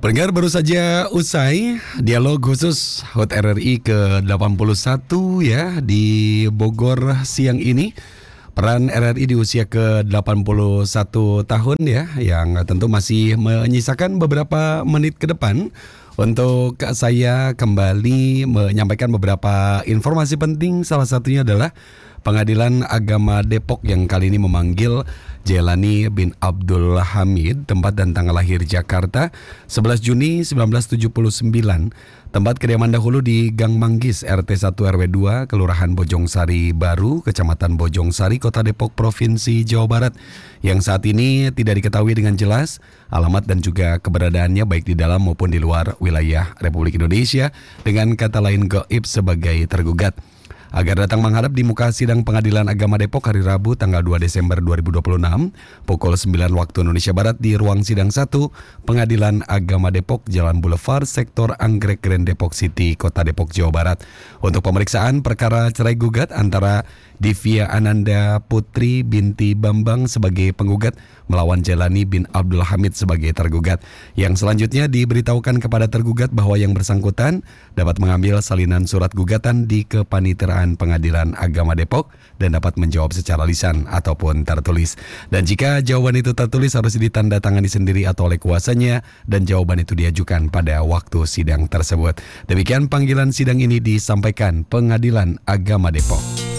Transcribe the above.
Pendengar, baru saja usai dialog khusus HUT RRI ke-81 ya di Bogor siang ini. Peran RRI di usia ke-81 tahun ya, yang tentu masih menyisakan beberapa menit ke depan untuk saya kembali menyampaikan beberapa informasi penting. Salah satunya adalah Pengadilan Agama Depok yang kali ini memanggil Jailani bin Abdul Hamid, tempat dan tanggal lahir Jakarta 11 Juni 1979, tempat kediaman dahulu di Gang Manggis, RT 1 RW 2, Kelurahan Bojong Sari Baru, Kecamatan Bojong Sari, Kota Depok, Provinsi Jawa Barat, yang saat ini tidak diketahui dengan jelas alamat dan juga keberadaannya baik di dalam maupun di luar wilayah Republik Indonesia, dengan kata lain gaib sebagai tergugat. Agar datang menghadap di muka sidang Pengadilan Agama Depok hari Rabu tanggal 2 Desember 2026 pukul 9 waktu Indonesia Barat di ruang sidang 1 Pengadilan Agama Depok, Jalan Boulevard, Sektor Anggrek Grand Depok City, Kota Depok, Jawa Barat, untuk pemeriksaan perkara cerai gugat antara Divya Ananda Putri binti Bambang sebagai penggugat melawan Jailani bin Abdul Hamid sebagai tergugat. Yang selanjutnya diberitahukan kepada tergugat bahwa yang bersangkutan dapat mengambil salinan surat gugatan di kepaniteraan Pengadilan Agama Depok dan dapat menjawab secara lisan ataupun tertulis. Dan jika jawaban itu tertulis harus ditandatangani sendiri atau oleh kuasanya, dan jawaban itu diajukan pada waktu sidang tersebut. Demikian panggilan sidang ini disampaikan Pengadilan Agama Depok.